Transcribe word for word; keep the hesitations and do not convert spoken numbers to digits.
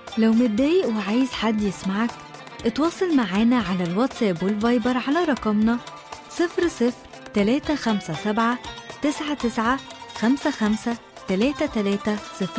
لو متضايق وعايز حد يسمعك، اتواصل معانا على الواتساب والفايبر على رقمنا صفر صفر تلاتة خمسة سبعة تسعة تسعة خمسة خمسة تلاتة تلاتة صفر.